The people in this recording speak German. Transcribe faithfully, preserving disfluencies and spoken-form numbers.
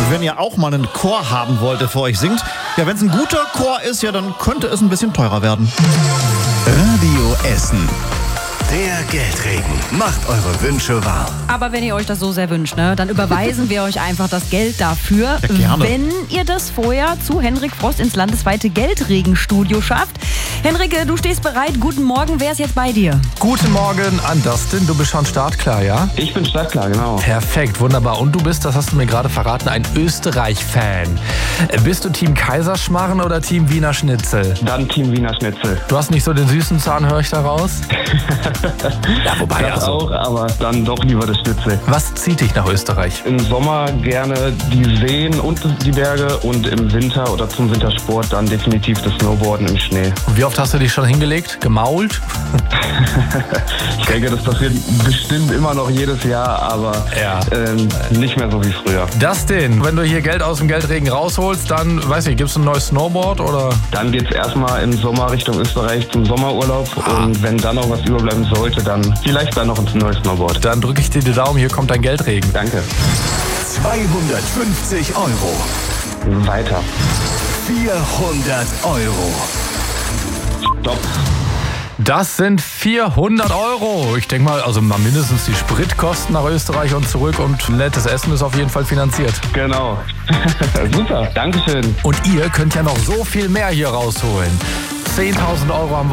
Wenn ihr auch mal einen Chor haben wollt, der für euch singt, ja, wenn es ein guter Chor ist, ja, dann könnte es ein bisschen teurer werden. Radio Essen. Der Geldregen macht eure Wünsche wahr. Aber wenn ihr euch das so sehr wünscht, ne, dann überweisen wir euch einfach das Geld dafür, Ja, gerne. wenn ihr das vorher zu Henrik Frost ins landesweite Geldregenstudio schafft. Henrik, du stehst bereit. Guten Morgen. Wer ist jetzt bei dir? Guten Morgen an Dustin. Du bist schon startklar, ja? Ich bin startklar, genau. Perfekt, wunderbar. Und du bist, das hast du mir gerade verraten, ein Österreich-Fan. Bist du Team Kaiserschmarrn oder Team Wiener Schnitzel? Dann Team Wiener Schnitzel. Du hast nicht so den süßen Zahn, höre ich daraus? Ja, wobei, Das also, auch, aber dann doch lieber das Schnitzel. was zieht dich nach Österreich? Im Sommer gerne die Seen und die Berge und im Winter oder zum Wintersport dann definitiv das Snowboarden im Schnee. Und wie oft hast du dich schon hingelegt? Gemault? Ich denke, das passiert bestimmt immer noch jedes Jahr, aber Ja. ähm, nicht mehr so wie früher. Dustin, wenn du hier Geld aus dem Geldregen rausholst, dann, weiß nicht, gibt's ein neues Snowboard oder? Dann geht's erstmal im Sommer Richtung Österreich zum Sommerurlaub und wenn dann noch was überbleiben sollte, dann vielleicht dann noch ein neues Snowboard. Dann drücke ich dir die Daumen, hier kommt dein Geldregen. Danke. zweihundertfünfzig Euro. Weiter. vierhundert Euro. Stopp. Das sind vierhundert Euro. Ich denke mal, also mal mindestens die Spritkosten nach Österreich und zurück und nettes Essen ist auf jeden Fall finanziert. Genau. Super. Dankeschön. Und ihr könnt ja noch so viel mehr hier rausholen. zehntausend Euro am